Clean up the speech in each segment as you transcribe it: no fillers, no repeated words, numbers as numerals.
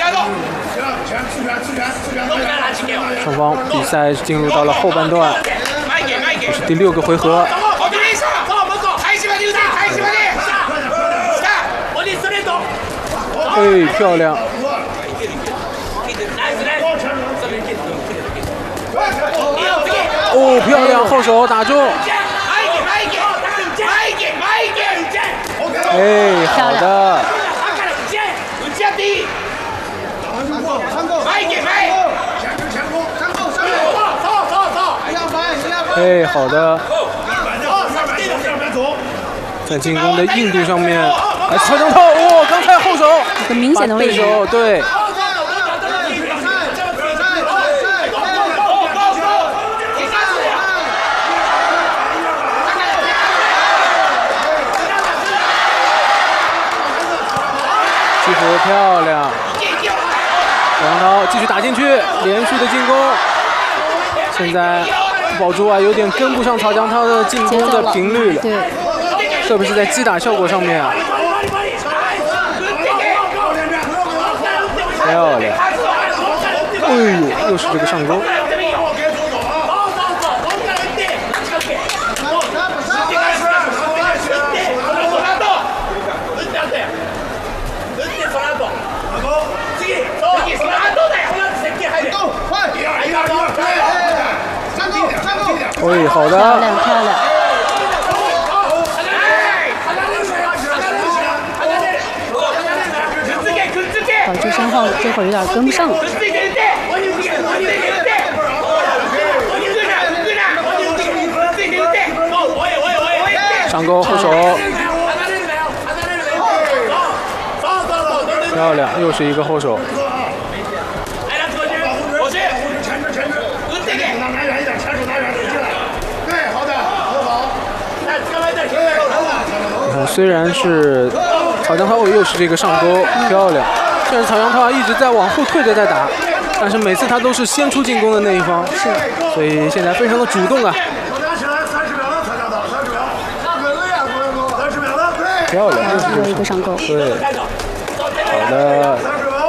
双方比赛进入到了后半段，这是第6个回合。哎，漂亮！哦，漂亮，后手打中。哎，好的。哎，好的。在进攻的硬度上面，哎，曹江涛，哦，刚才后手很明显的位置， 对。击服漂亮，曹江涛继续打进去，连续的进攻。现在宝珠啊，有点跟不上曹江涛的进攻的频率了， 对， 特别是在击打效果上面啊。漂亮！哎呦，又是这个上勾。哎，好的。 漂亮，漂亮。宝珠身后这会儿有点跟不上了。 上勾后手，漂亮，又是一个后手。虽然是曹江涛又是这个上勾，漂亮，但是曹江涛一直在往后退着在打，但是每次他都是先出进攻的那一方， 是， 所以现在非常的主动啊。漂亮， 又一个上勾， 对，好的。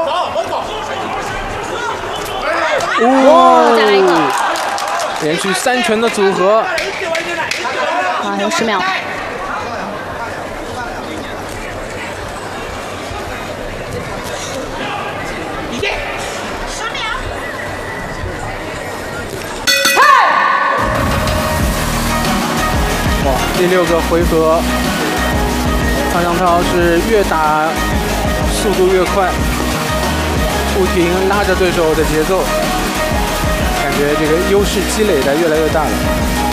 哇，再来一个， 连续3拳的组合。 啊，还有10秒。 哇，第6个回合，曹江涛是越打速度越快，不停拉着对手的节奏，感觉这个优势积累的越来越大了。